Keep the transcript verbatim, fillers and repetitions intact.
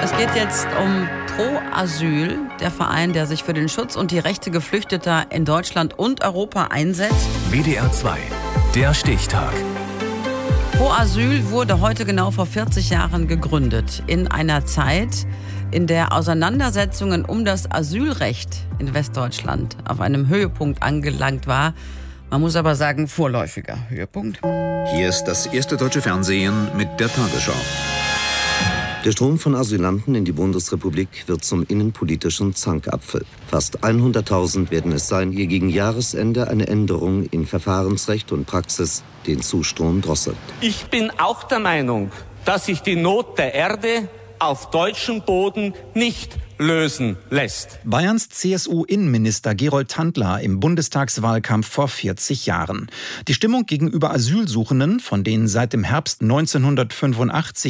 Es geht jetzt um Pro Asyl, der Verein, der sich für den Schutz und die Rechte Geflüchteter in Deutschland und Europa einsetzt. W D R zwei, der Stichtag. Pro Asyl wurde heute genau vor vierzig Jahren gegründet. In einer Zeit, in der Auseinandersetzungen um das Asylrecht in Westdeutschland auf einem Höhepunkt angelangt war. Man muss aber sagen, vorläufiger Höhepunkt. Hier ist das erste deutsche Fernsehen mit der Tagesschau. Der Strom von Asylanten in die Bundesrepublik wird zum innenpolitischen Zankapfel. Fast hunderttausend werden es sein, die gegen Jahresende eine Änderung in Verfahrensrecht und Praxis den Zustrom drosselt. Ich bin auch der Meinung, dass sich die Not der Erde auf deutschem Boden nicht lösen lässt. Bayerns C S U-Innenminister Gerold Tandler im Bundestagswahlkampf vor vierzig Jahren. Die Stimmung gegenüber Asylsuchenden, von denen seit dem Herbst neunzehnhundertfünfundachtzig